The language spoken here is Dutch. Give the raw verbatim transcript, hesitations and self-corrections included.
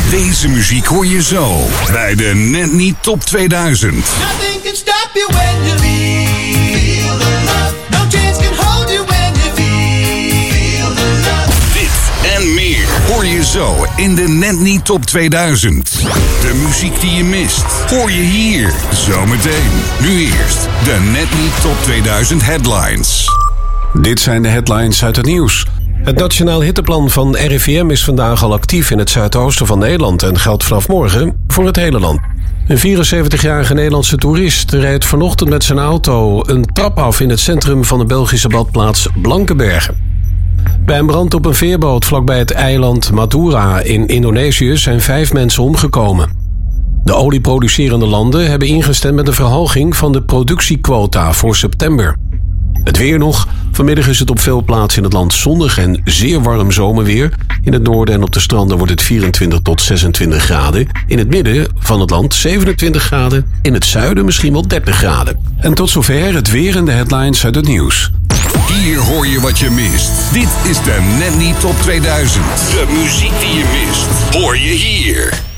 Deze muziek hoor je zo bij de Net Niet Top tweeduizend. Nothing can stop you when you feel the love. No chance can hold you when you feel the love. Dit en meer hoor je zo in de Net Niet Top tweeduizend. De muziek die je mist hoor je hier zometeen. Nu eerst de Net Niet Top tweeduizend headlines. Dit zijn de headlines uit het nieuws. Het Nationaal Hitteplan van R I V M is vandaag al actief in het zuidoosten van Nederland en geldt vanaf morgen voor het hele land. Een vierenzeventigjarige Nederlandse toerist rijdt vanochtend met zijn auto een trap af in het centrum van de Belgische badplaats Blankenbergen. Bij een brand op een veerboot vlakbij het eiland Madura in Indonesië zijn vijf mensen omgekomen. De olieproducerende landen hebben ingestemd met een verhoging van de productiequota voor september. Het weer nog. Vanmiddag is het op veel plaatsen in het land zonnig en zeer warm zomerweer. In het noorden en op de stranden wordt het vierentwintig tot zesentwintig graden. In het midden van het land zevenentwintig graden. In het zuiden misschien wel dertig graden. En tot zover het weer en de headlines uit het nieuws. Hier hoor je wat je mist. Dit is de Net Niet Top tweeduizend. De muziek die je mist hoor je hier.